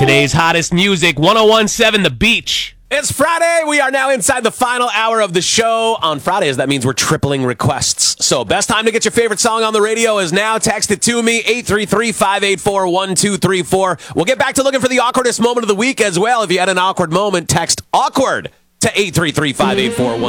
Today's hottest music, 101.7 The Beach. It's Friday. We are now inside the final hour of the show. On Fridays, that means we're tripling requests. So best time to get your favorite song on the radio is now. Text it to me, 833-584-1234. We'll get back to looking for the awkwardest moment of the week as well. If you had an awkward moment, text awkward to 833-584-1234.